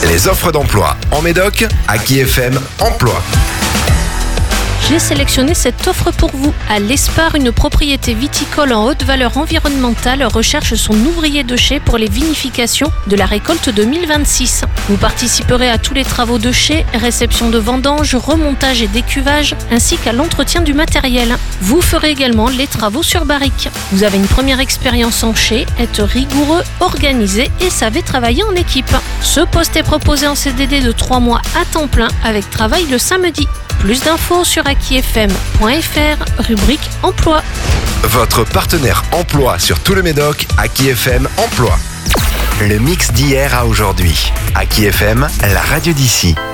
Les offres d'emploi en Médoc, Aki FM Emploi. J'ai sélectionné cette offre pour vous. À l'Espar, une propriété viticole en haute valeur environnementale recherche son ouvrier de chai pour les vinifications de la récolte 2026. Vous participerez à tous les travaux de chai, réception de vendanges, remontage et décuvage, ainsi qu'à l'entretien du matériel. Vous ferez également les travaux sur barrique. Vous avez une première expérience en chai, êtes rigoureux, organisé et savez travailler en équipe. Ce poste est proposé en CDD de 3 mois à temps plein avec travail le samedi. Plus d'infos sur akifm.fr, rubrique emploi. Votre partenaire emploi sur tout le Médoc, Aki FM Emploi. Le mix d'hier à aujourd'hui. Aki FM, la radio d'ici.